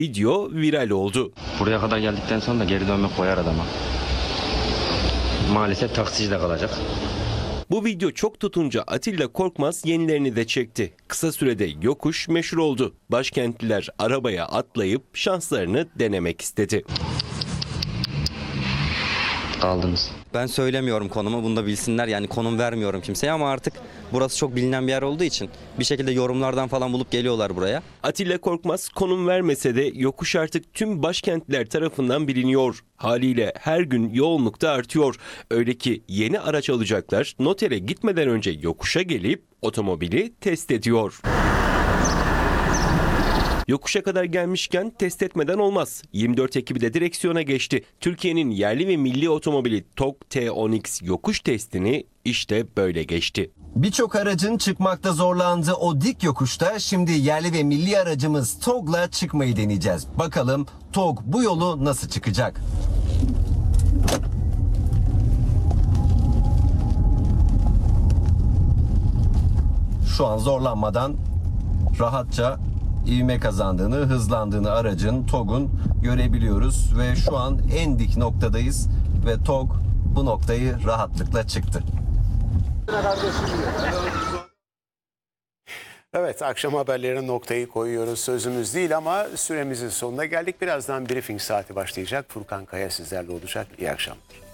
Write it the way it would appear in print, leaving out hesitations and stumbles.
Video viral oldu. Buraya kadar geldikten sonra da geri dönmek koyar adama. Maalesef taksici de kalacak. Bu video çok tutunca Atilla Korkmaz yenilerini de çekti. Kısa sürede yokuş meşhur oldu. Başkentliler arabaya atlayıp şanslarını denemek istedi. Kaldınız. Ben söylemiyorum konumu, bunu da bilsinler, yani konum vermiyorum kimseye ama artık burası çok bilinen bir yer olduğu için bir şekilde yorumlardan falan bulup geliyorlar buraya. Atilla Korkmaz konum vermese de yokuş artık tüm başkentliler tarafından biliniyor. Haliyle her gün yoğunlukta artıyor. Öyle ki yeni araç alacaklar notere gitmeden önce yokuşa gelip otomobili test ediyor. Yokuşa kadar gelmişken test etmeden olmaz. 24 ekibi de direksiyona geçti. Türkiye'nin yerli ve milli otomobili TOG T10X yokuş testini işte böyle geçti. Birçok aracın çıkmakta zorlandığı o dik yokuşta şimdi yerli ve milli aracımız TOG'la çıkmayı deneyeceğiz. Bakalım TOG bu yolu nasıl çıkacak? Şu an zorlanmadan rahatça ivme kazandığını, hızlandığını aracın, TOG'un görebiliyoruz ve şu an en dik noktadayız ve TOG bu noktayı rahatlıkla çıktı. Evet, akşam haberlerine noktayı koyuyoruz, sözümüz değil ama süremizin sonuna geldik. Birazdan briefing saati başlayacak. Furkan Kaya sizlerle olacak. İyi akşamlar.